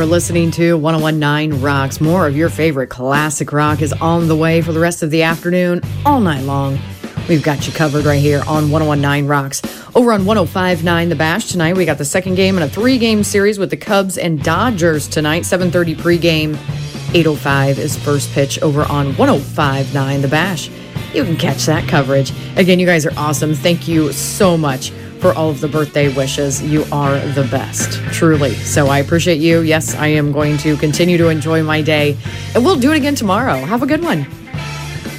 are listening to 1019 Rocks. More of your favorite classic rock is on the way for the rest of the afternoon, all night long. We've got you covered right here on 1019 Rocks. Over on 1059 The Bash tonight, we got the second game in a 3-game series with the Cubs and Dodgers tonight. 7:30 pregame, 8:05 is first pitch over on 1059 The Bash. You can catch that coverage. Again, you guys are awesome. Thank you so much for all of the birthday wishes. You are the best, truly. So I appreciate you. Yes, I am going to continue to enjoy my day, and we'll do it again tomorrow. Have a good one.